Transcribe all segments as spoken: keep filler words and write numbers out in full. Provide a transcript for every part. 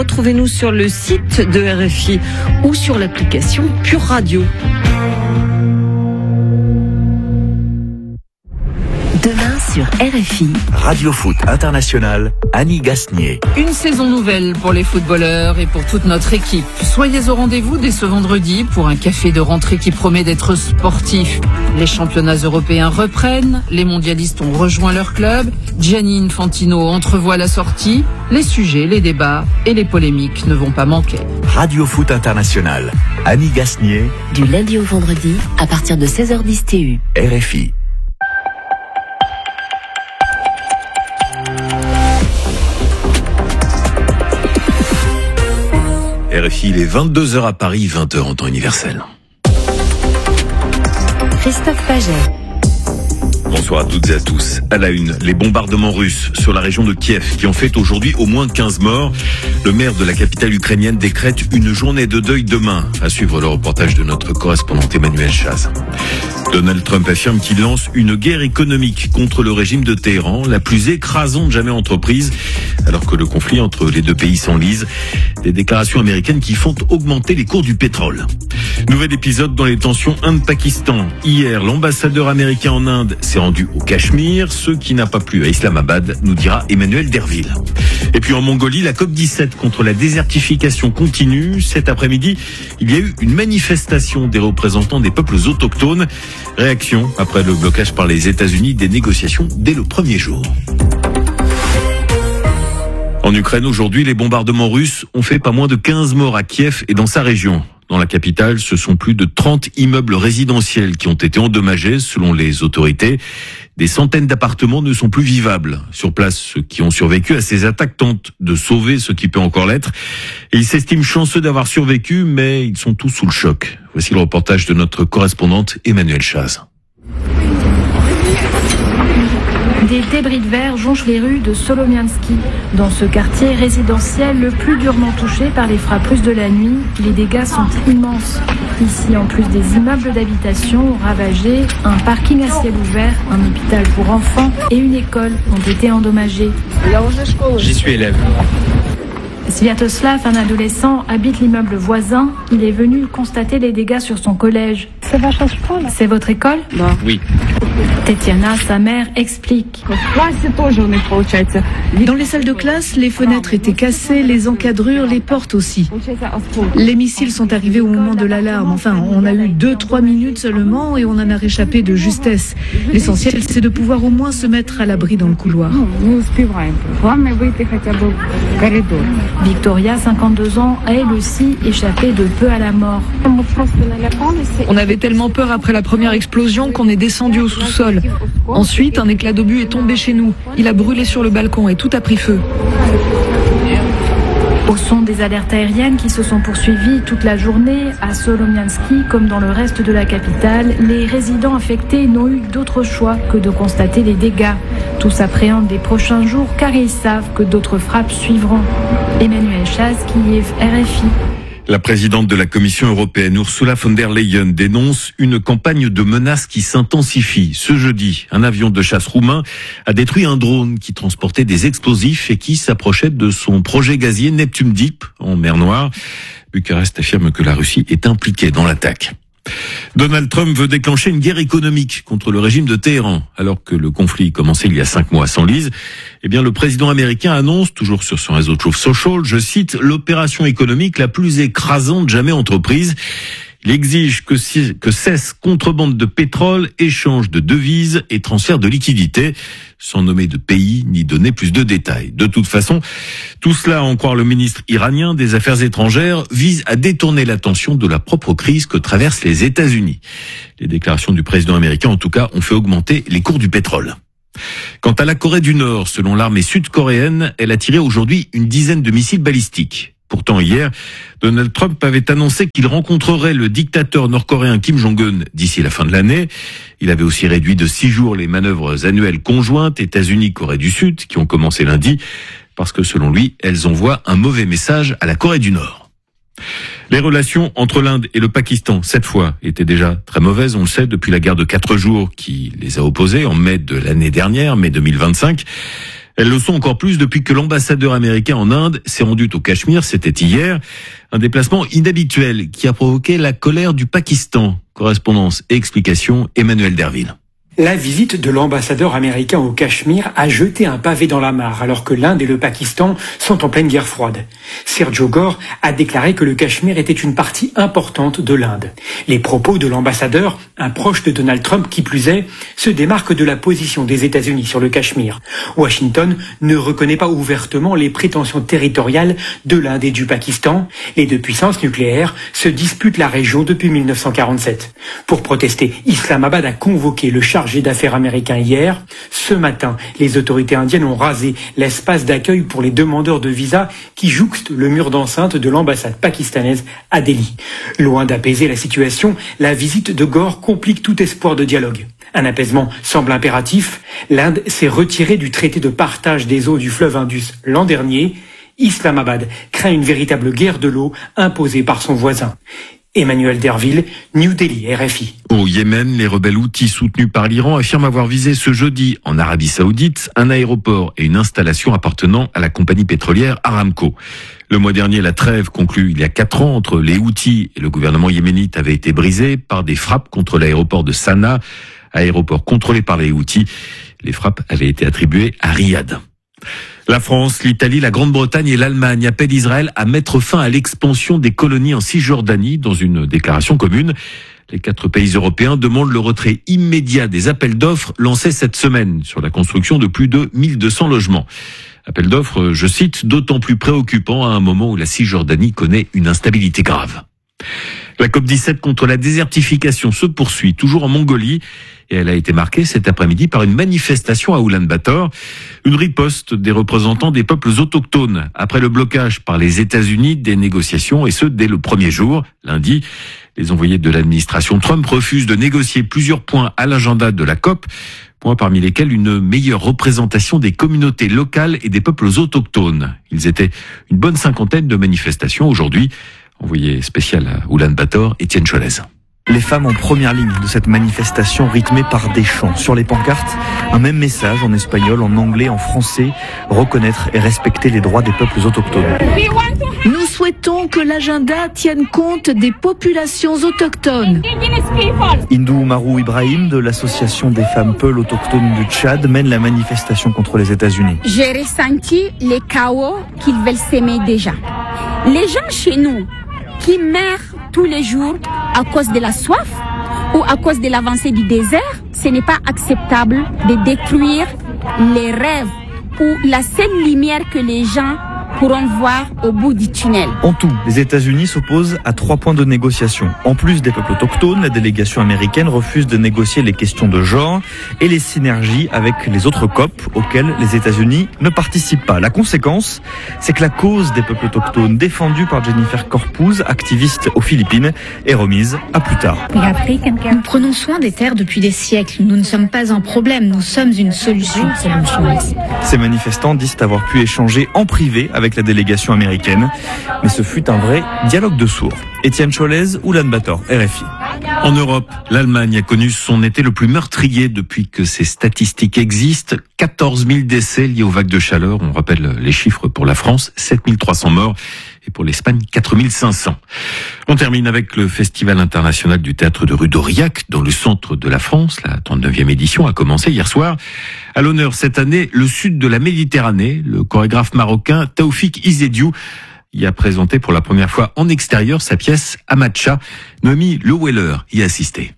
Retrouvez-nous sur le site de R F I ou sur l'application Pure Radio. Demain sur R F I. Radio Foot International, Annie Gasnier. Une saison nouvelle pour les footballeurs et pour toute notre équipe. Soyez au rendez-vous dès ce vendredi pour un café de rentrée qui promet d'être sportif. Les championnats européens reprennent, les mondialistes ont rejoint leur club, Gianni Infantino entrevoit la sortie, les sujets, les débats et les polémiques ne vont pas manquer. Radio Foot International, Annie Gasnier. Du lundi au vendredi à partir de seize heures dix T U. R F I. R F I, il est vingt-deux heures à Paris, vingt heures en temps universel. Christophe Paget. Bonsoir à toutes et à tous. À la une, les bombardements russes sur la région de Kiev qui ont fait aujourd'hui au moins quinze morts. Le maire de la capitale ukrainienne décrète une journée de deuil demain. À suivre le reportage de notre correspondante Emmanuel Chaz. Donald Trump affirme qu'il lance une guerre économique contre le régime de Téhéran, la plus écrasante jamais entreprise, alors que le conflit entre les deux pays s'enlise. Des déclarations américaines qui font augmenter les cours du pétrole. Nouvel épisode dans les tensions Inde-Pakistan. Hier, l'ambassadeur américain en Inde s'est rendu au Cachemire, ce qui n'a pas plu à Islamabad, nous dira Emmanuel Derville. Et puis en Mongolie, la COP dix-sept contre la désertification continue. Cet après-midi, il y a eu une manifestation des représentants des peuples autochtones. Réaction après le blocage par les États-Unis des négociations dès le premier jour. En Ukraine, aujourd'hui, les bombardements russes ont fait pas moins de quinze morts à Kiev et dans sa région. Dans la capitale, ce sont plus de trente immeubles résidentiels qui ont été endommagés, selon les autorités. Des centaines d'appartements ne sont plus vivables. Sur place, ceux qui ont survécu à ces attaques tentent de sauver ce qui peut encore l'être. Et ils s'estiment chanceux d'avoir survécu, mais ils sont tous sous le choc. Voici le reportage de notre correspondante Emmanuel Chaz. Des débris de verre jonchent les rues de Solomiansky. Dans ce quartier résidentiel le plus durement touché par les frappes russes de la nuit, les dégâts sont immenses. Ici, en plus des immeubles d'habitation ravagés, un parking à ciel ouvert, un hôpital pour enfants et une école ont été endommagés. J'y suis élève. Sviatoslav, un adolescent, habite l'immeuble voisin. Il est venu constater les dégâts sur son collège. C'est votre école ? Oui. Tetiana, sa mère, explique. Dans les salles de classe, les fenêtres étaient cassées, les encadrures, les portes aussi. Les missiles sont arrivés au moment de l'alarme. Enfin, on a eu deux, trois minutes seulement et on en a réchappé de justesse. L'essentiel, c'est de pouvoir au moins se mettre à l'abri dans le couloir. Victoria, cinquante-deux ans, a elle aussi échappé de peu à la mort. On avait tellement peur après la première explosion qu'on est descendu au sous-sol. Ensuite, un éclat d'obus est tombé chez nous. Il a brûlé sur le balcon et tout a pris feu. Au son des alertes aériennes qui se sont poursuivies toute la journée, à Solomiansky comme dans le reste de la capitale, les résidents affectés n'ont eu d'autre choix que de constater les dégâts. Tous appréhendent les prochains jours car ils savent que d'autres frappes suivront. Emmanuel Chaz, Kiev, R F I. La présidente de la Commission européenne, Ursula von der Leyen, dénonce une campagne de menaces qui s'intensifie. Ce jeudi, un avion de chasse roumain a détruit un drone qui transportait des explosifs et qui s'approchait de son projet gazier Neptune Deep en mer Noire. Bucarest affirme que la Russie est impliquée dans l'attaque. Donald Trump veut déclencher une guerre économique contre le régime de Téhéran. Alors que le conflit commençait il y a cinq mois s'enlise, eh bien le président américain annonce, toujours sur son réseau Truth Social, je cite, l'opération économique la plus écrasante jamais entreprise. Il exige que, que cesse contrebande de pétrole, échange de devises et transfert de liquidités, sans nommer de pays ni donner plus de détails. De toute façon, tout cela, à en croire le ministre iranien des Affaires étrangères, vise à détourner l'attention de la propre crise que traversent les États-Unis. Les déclarations du président américain, en tout cas, ont fait augmenter les cours du pétrole. Quant à la Corée du Nord, selon l'armée sud-coréenne, elle a tiré aujourd'hui une dizaine de missiles balistiques. Pourtant, hier, Donald Trump avait annoncé qu'il rencontrerait le dictateur nord-coréen Kim Jong-un d'ici la fin de l'année. Il avait aussi réduit de six jours les manœuvres annuelles conjointes États-Unis-Corée du Sud, qui ont commencé lundi, parce que selon lui, elles envoient un mauvais message à la Corée du Nord. Les relations entre l'Inde et le Pakistan, cette fois, étaient déjà très mauvaises, on le sait, depuis la guerre de quatre jours qui les a opposés en mai de l'année dernière, mai deux mille vingt-cinq. Elles le sont encore plus depuis que l'ambassadeur américain en Inde s'est rendu au Cachemire, c'était hier. Un déplacement inhabituel qui a provoqué la colère du Pakistan. Correspondance et explication, Emmanuel Derville. La visite de l'ambassadeur américain au Cachemire a jeté un pavé dans la mare alors que l'Inde et le Pakistan sont en pleine guerre froide. Sergio Gore a déclaré que le Cachemire était une partie importante de l'Inde. Les propos de l'ambassadeur, un proche de Donald Trump qui plus est, se démarquent de la position des États-Unis sur le Cachemire. Washington ne reconnaît pas ouvertement les prétentions territoriales de l'Inde et du Pakistan. Les deux puissances nucléaires se disputent la région depuis mille neuf cent quarante-sept. Pour protester, Islamabad a convoqué le chargé d'affaires américain hier. Ce matin, les autorités indiennes ont rasé l'espace d'accueil pour les demandeurs de visa qui jouxte le mur d'enceinte de l'ambassade pakistanaise à Delhi. Loin d'apaiser la situation, la visite de Gore complique tout espoir de dialogue. Un apaisement semble impératif. L'Inde s'est retirée du traité de partage des eaux du fleuve Indus l'an dernier. Islamabad craint une véritable guerre de l'eau imposée par son voisin. Emmanuel Derville, New Delhi, R F I. Au Yémen, les rebelles houthis soutenus par l'Iran affirment avoir visé ce jeudi en Arabie Saoudite un aéroport et une installation appartenant à la compagnie pétrolière Aramco. Le mois dernier, la trêve conclue il y a quatre ans entre les houthis et le gouvernement yéménite avait été brisée par des frappes contre l'aéroport de Sanaa, aéroport contrôlé par les houthis. Les frappes avaient été attribuées à Riyad. La France, l'Italie, la Grande-Bretagne et l'Allemagne appellent Israël à mettre fin à l'expansion des colonies en Cisjordanie dans une déclaration commune. Les quatre pays européens demandent le retrait immédiat des appels d'offres lancés cette semaine sur la construction de plus de mille deux cents logements. Appel d'offres, je cite, d'autant plus préoccupant à un moment où la Cisjordanie connaît une instabilité grave. La COP dix-sept contre la désertification se poursuit, toujours en Mongolie, et elle a été marquée cet après-midi par une manifestation à Oulan-Bator, une riposte des représentants des peuples autochtones, après le blocage par les États-Unis des négociations, et ce dès le premier jour, lundi. Les envoyés de l'administration Trump refusent de négocier plusieurs points à l'agenda de la COP, points parmi lesquels une meilleure représentation des communautés locales et des peuples autochtones. Ils étaient une bonne cinquantaine de manifestations aujourd'hui. Envoyé spécial à Oulan-Bator, Étienne Cholez. Les femmes en première ligne de cette manifestation rythmée par des chants. Sur les pancartes, un même message en espagnol, en anglais, en français. Reconnaître et respecter les droits des peuples autochtones. Nous souhaitons que l'agenda tienne compte des populations autochtones. Hindou Marou Ibrahim de l'association des femmes Peuls autochtones du Tchad mène la manifestation contre les États-Unis. J'ai ressenti les chaos qu'ils veulent s'aimer déjà. Les gens chez nous qui meurent tous les jours à cause de la soif ou à cause de l'avancée du désert, ce n'est pas acceptable de détruire les rêves ou la seule lumière que les gens pourront voir au bout du tunnel. En tout, les États-Unis s'opposent à trois points de négociation. En plus des peuples autochtones, la délégation américaine refuse de négocier les questions de genre et les synergies avec les autres COP auxquelles les États-Unis ne participent pas. La conséquence, c'est que la cause des peuples autochtones défendue par Jennifer Corpuz, activiste aux Philippines, est remise à plus tard. Nous prenons soin des terres depuis des siècles. Nous ne sommes pas un problème, nous sommes une solution. Ces manifestants disent avoir pu échanger en privé avec la délégation américaine, mais ce fut un vrai dialogue de sourds. Étienne Cholez, Oulan-Bator, R F I. En Europe, l'Allemagne a connu son été le plus meurtrier depuis que ces statistiques existent. quatorze mille décès liés aux vagues de chaleur. On rappelle les chiffres pour la France, sept mille trois cents morts. Et pour l'Espagne, quatre mille cinq cents. On termine avec le Festival international du théâtre de rue d'Aurillac, dans le centre de la France. La trente-neuvième édition a commencé hier soir. À l'honneur cette année, le sud de la Méditerranée. Le chorégraphe marocain Taoufik Izediou y a présenté pour la première fois en extérieur sa pièce Amatcha. Noémie Leweller y a assisté.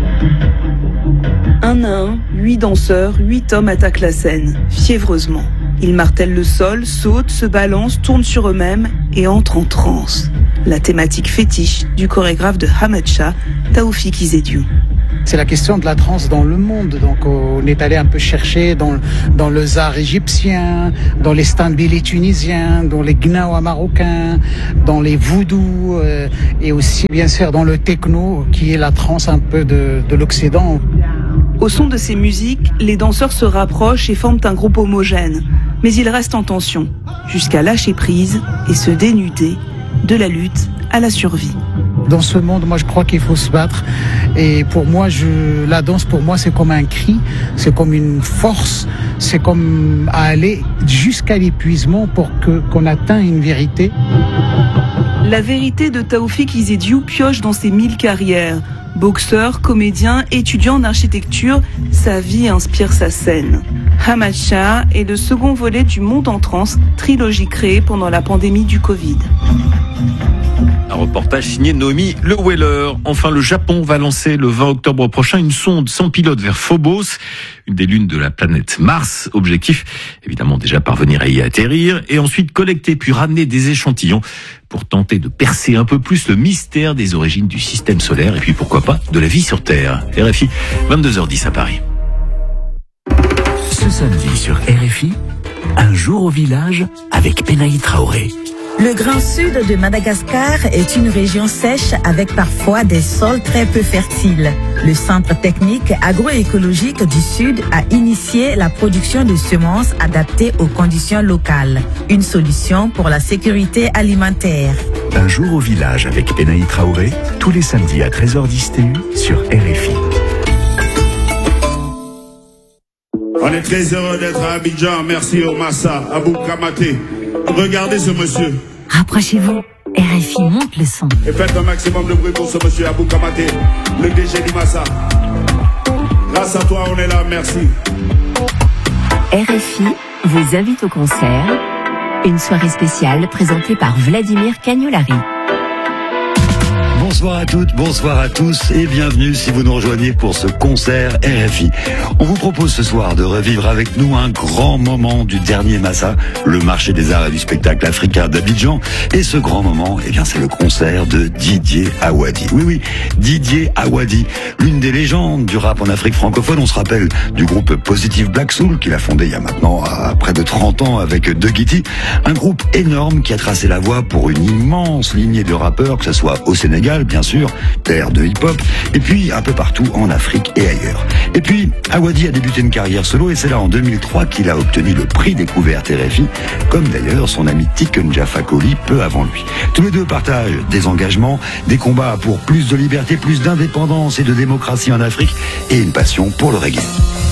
Un à un, huit danseurs, huit hommes attaquent la scène, fiévreusement. Ils martèlent le sol, sautent, se balancent, tournent sur eux-mêmes et entrent en transe. La thématique fétiche du chorégraphe de Amatcha, Taoufik Izediou. C'est la question de la transe dans le monde. Donc on est allé un peu chercher dans, dans le zar égyptien, dans les stambili tunisiens, dans les gnawa marocains, dans les voodoo euh, et aussi bien sûr dans le techno qui est la transe un peu de, de l'Occident. Au son de ces musiques, les danseurs se rapprochent et forment un groupe homogène. Mais ils restent en tension, jusqu'à lâcher prise et se dénuder de la lutte à la survie. Dans ce monde, moi, je crois qu'il faut se battre. Et pour moi, je, la danse, pour moi, c'est comme un cri, c'est comme une force, c'est comme aller jusqu'à l'épuisement pour que, qu'on atteigne une vérité. La vérité de Taoufik Izediou pioche dans ses mille carrières. Boxeur, comédien, étudiant en architecture, sa vie inspire sa scène. Hamad Shah est le second volet du Monde en transe, trilogie créée pendant la pandémie du Covid. Un reportage signé Noémie Le Weller. Enfin, le Japon va lancer le vingt octobre prochain une sonde sans pilote vers Phobos, une des lunes de la planète Mars. Objectif, évidemment, déjà parvenir à y atterrir et ensuite collecter puis ramener des échantillons pour tenter de percer un peu plus le mystère des origines du système solaire et puis pourquoi pas de la vie sur Terre. R F I, vingt-deux heures dix à Paris. Ce samedi sur R F I, un jour au village avec Benaï Traoré. Le Grand Sud de Madagascar est une région sèche avec parfois des sols très peu fertiles. Le Centre technique agroécologique du Sud a initié la production de semences adaptées aux conditions locales. Une solution pour la sécurité alimentaire. Un jour au village avec Benaï Traoré, tous les samedis à treize heures dix T U sur R F I. On est très heureux d'être à Abidjan. Merci au Massa, Abou Kamaté. Regardez ce monsieur. Rapprochez-vous. R F I monte le son. Et faites un maximum de bruit pour ce monsieur Abou Kamaté, le D G du Massa. Grâce à toi, on est là. Merci. R F I vous invite au concert. Une soirée spéciale présentée par Vladimir Cagnolari. Bonsoir à toutes, bonsoir à tous et bienvenue si vous nous rejoignez pour ce concert R F I. On vous propose ce soir de revivre avec nous un grand moment du dernier Massa, le marché des arts et du spectacle africain d'Abidjan. Et ce grand moment, eh bien, c'est le concert de Didier Awadi. Oui, oui, Didier Awadi, l'une des légendes du rap en Afrique francophone. On se rappelle du groupe Positive Black Soul qu'il a fondé il y a maintenant à près de trente ans avec De Guiti. Un groupe énorme qui a tracé la voie pour une immense lignée de rappeurs, que ce soit au Sénégal, bien sûr, terre de hip-hop, et puis un peu partout en Afrique et ailleurs. Et puis, Awadi a débuté une carrière solo et c'est là en deux mille trois qu'il a obtenu le prix découverte R F I, comme d'ailleurs son ami Tiken Jah Fakoly peu avant lui. Tous les deux partagent des engagements, des combats pour plus de liberté, plus d'indépendance et de démocratie en Afrique et une passion pour le reggae.